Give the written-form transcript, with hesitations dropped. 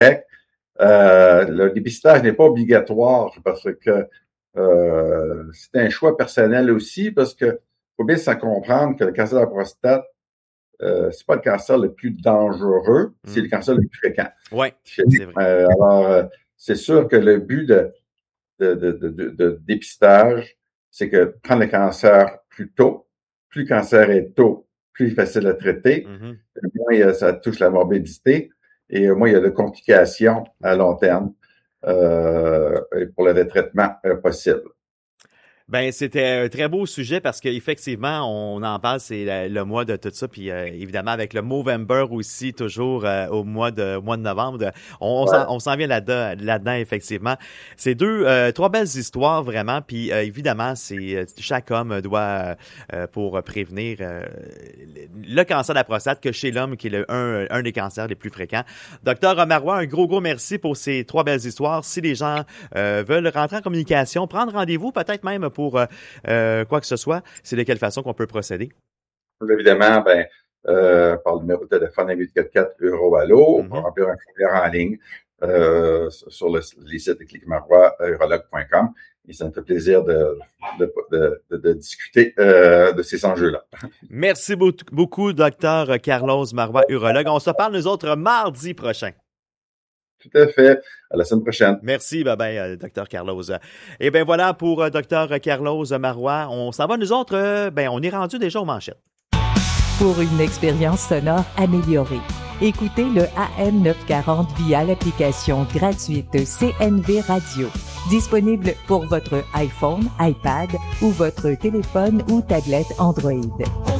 Le dépistage n'est pas obligatoire parce que c'est un choix personnel aussi, parce que faut bien s'en comprendre que le cancer de la prostate, c'est pas le cancer le plus dangereux, c'est le cancer le plus fréquent. Oui, c'est vrai. Alors, c'est sûr que le but de dépistage, c'est que prendre le cancer plus tôt, plus le cancer est tôt, plus facile à traiter, moins ça touche la morbidité et moins il y a de complications à long terme pour le traitement possible. Ben, c'était un très beau sujet parce qu'effectivement, on en parle, c'est le mois de tout ça, puis évidemment avec le Movember aussi, toujours au mois de novembre. On s'en vient là-dedans, effectivement. C'est trois belles histoires vraiment, puis évidemment, c'est chaque homme doit pour prévenir le cancer de la prostate que chez l'homme, qui est un des cancers les plus fréquents. Docteur Marois, un gros merci pour ces trois belles histoires. Si les gens veulent rentrer en communication, prendre rendez-vous, peut-être même pour quoi que ce soit, c'est de quelle façon qu'on peut procéder? Évidemment, par le numéro de téléphone 844-EURO-ALLO, pour remplir un formulaire en ligne sur les sites de Clic Marois, urologue.com. Et ça me fait plaisir de discuter de ces enjeux-là. Merci beaucoup, Dr Carlos Marois, urologue. On se parle, nous autres, mardi prochain. Tout à fait. À la semaine prochaine. Merci, bye-bye, Dr Carlos. Et bien voilà pour Dr Carlos Marois. On s'en va, nous autres, on est rendu déjà aux manchettes. Pour une expérience sonore améliorée, écoutez le AM 940 via l'application gratuite CNV Radio. Disponible pour votre iPhone, iPad ou votre téléphone ou tablette Android.